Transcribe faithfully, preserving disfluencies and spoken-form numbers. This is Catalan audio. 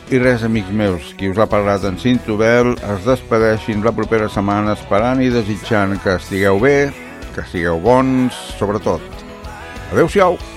I res, amics meus, qui us ha parlat en Cintobel es despedeix fins la propera setmana, esperant i desitjant que estigueu bé, que sigueu bons, sobretot. Adéu-siau!